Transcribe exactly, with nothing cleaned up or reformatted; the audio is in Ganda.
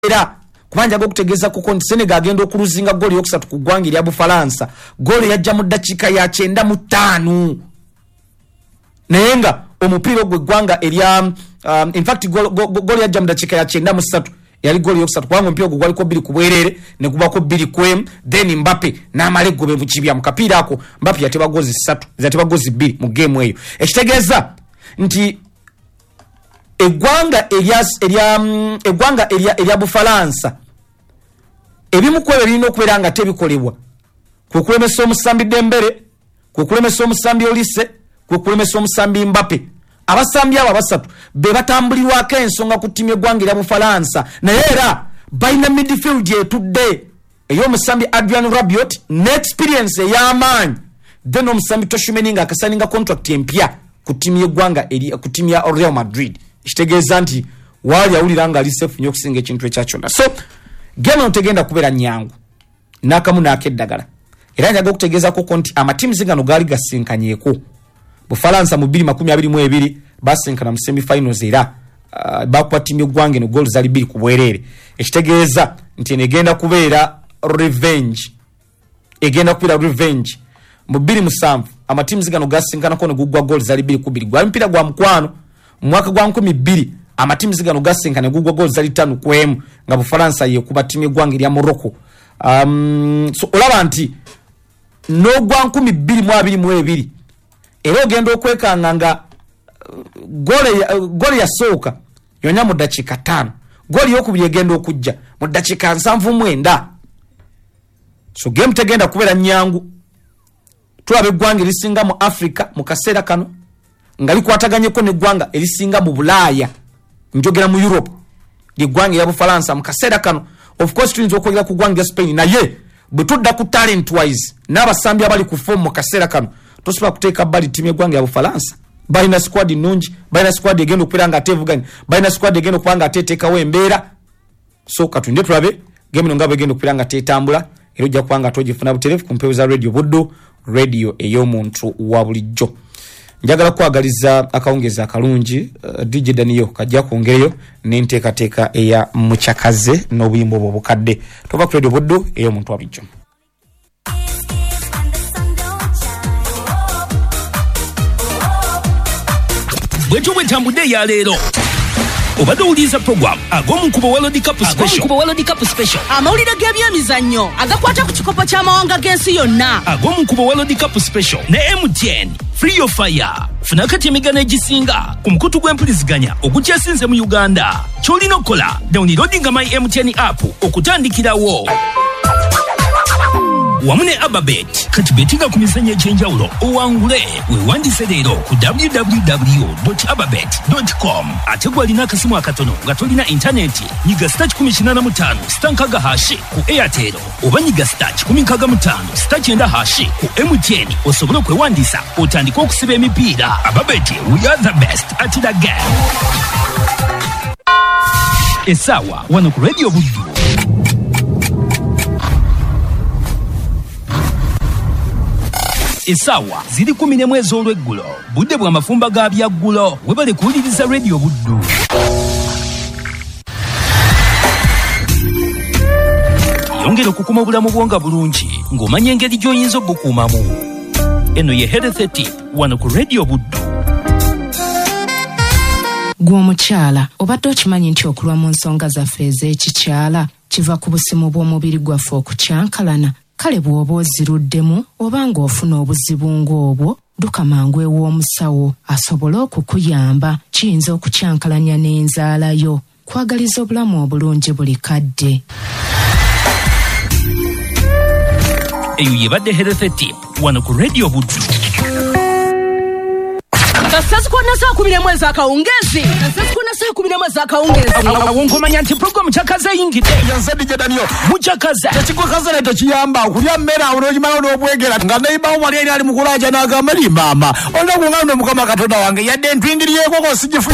era kubanja go kutegeza kuko Senegal agenda okuluzinga goli yokusatu ku ggwanga lya Bufaransa. Goli yajja mu dakika ya kyenda mu ttaano. Nayenga omupira gwe ggwanga elya um, in fact goli go, go, go yajja mu dakika ya kyenda mu ssatu. Yali goli yokusatu kubanga omupira gwe gwali ko bbiri ku bwerere ne gubako bbiri kwem, then Mbappe n'amale gobe mu kibya mu kapiira ako Mbappe yateba gozi ssatu yateba gozi bbiri mu game eyo. Ekitegeeza nti egwanga elya elya egwanga elya elya Bufaransa ebimu kwebyo birina okubeera nga tebikolebwa kwe kulemesa omusambi Dembele, kwe kulemesa omusambi Olise, kwe kulemesa omusambi Mbappe. Abasambi abo basatu be batambulirwako ensonga ku ttiimu y'eggwanga erya Bufaransa, naye era balina midfield etudde ey'omusambi Adrian Rabiot ne experience ey'amaanyi, then omusambi Tchouaméni nga akasaninga contract empya ku ttiimu y'eggwanga eri ku ttiimu ya Real Madrid. Kitegeeza nti wali awulira nga ali safe nnyo okusinga ekintu ekya kyonna. So game otegenda kubeera nyangu nakamu nakeddagala era njaga okutegeeza ko nti amatimu zingano gaali gasinkanyeeko. Bufaransa mu bbiri makumi abiri mu ebiri basinkana mu semi finals era uh, bakwa ttiimu y'eggwanga eno goal zali bbiri ku bwerere. Ekitegeeza nti negenda kubeera revenge egenda kubeera revenge mu bbiri musanvu amatimu zingano gasinkanako ne gugwa goal zali bbiri ku bbiri. Gwa mpira gwa mukwano mu mwaka gwa nkumi bbiri amatimu zigano gasinkana gugwa goal zali ttaano ku emu nga Bufaransa ye kuba ttiimu y'eggwanga erya Morocco. Um, so olaba nti n'ogwa nkumi bbiri mu abiri mu ebiri era ogenda okwekanga nga gole yasooka yonya mu ddakiika ttaano, goli y'okubiri egenda okujja mu ddakiika nsanvu mu mwenda. So game tegenda kubeera nyangu. Tulaba eggwanga erisinga mu Africa mu kaseera kano nga likwataganyeko n'eggwanga erisinga mu Bulaaya, njogera mu Europe, liggwanga ya Bufaransa mu kaseera kano. Of course tuyinza okwogera ku ggwanga ya Spain, naye bwe tudda ku talent wise n'abasambi abali ku form mu kaseera kano tosobola kuteeka bbali ttiimu y'eggwanga ya Bufaransa. Balina squad nnungi, balina squad egenda okubeera nga atevuganya, balina squad egenda okuba nga ateteekawo embeera. So katulinde tulabe game eno nga bwegenda okubeera nga teetambula era ojja kuba nga togifuna butereevu ku mpewo za Radio Buddo, radio ey'omuntu wa bulijjo. Njagala kwagaliza akawungeza akalungi uh, D J Daniyo kajja kwongereyo n'enteekateeka eya mukyakaze n'obuyimba obwo obukadde. Tova ku Radio Buddo ey'omuntu wa bulijjo. Bwetu bwetambudde ya leero obadde owuliriza program ag'omunkubo wa World Cup Special. Ag'omunkubo wa World Cup Special, amawulire g'ebyemizannyo agakwata ku kikopo ky'amawanga g'ensi yonna. Ag'omunkubo wa World Cup Special ne M T N Free Your Fire. Funa kati emigano egisinga ku mukutu gw'empuliziganya ogukyasinze mu Uganda. Ky'olina okukola downloadinga my M T N app okutandikirawo wamu ne Ababet. Kati betinga ku mizannyo egy'enjawulo owangule weewandise leero ku w w w dot ababet dot com. Ate gwalina akasimu akatono nga tolina intaneti, nyiga star kikumi kinaana mu ttaano star nkaga hashi ku Airtel oba nyiga star kikumi nkaaga mu ttaano star kyenda hashi ku M T N osobole okwewandiisa otandike okusiba emipiira. Ababet, we are the best at the game. Essaawa wano ku Radio Buddo. Essaawa ziri kumi n'emu ez'olweggulo, budde bwa mafumba ga byaggulo. Webale kuwuliriza Radio Buddo. Yongera okukuma obulamu bwonga bulungi ng'omanya engeri gy'oyinza obukuumamu. Eno ye Health Tip wano ku Radio Buddo. Gwe omukyala obadde okimanyi nti okulwa mu nsonga zaffe ez'ekikyala kiva ku busimu bw'omubiri gwaffe okukyankalana? Kale bw'oba oziruddemu oba ng'ofuna obuzibu ng'obwo, dduka mangu ew'omusawo asobole okukuyamba. Kiyinza okukyankalanya n'enzaala yo. Kwagaliza obulamu obulungi buli kadde. Eyo yebadde Health Tip wano ku Radio Buddo. Sasa kuna saa kumi na moja za kaungezi. Sasa kuna saa kumi na moja za kaungezi. Awonkomanya nti program chakaze yingide. Yanse D J Daniyo. Muchakaze. Tekiko kaza leto kiyamba kulya mmera olojimala n'obwegera nga neiba wali ali mukulaja n'agamba li mama. Onda kungana mukama Katonda wange yadde ntwingiriyeko ko sijifu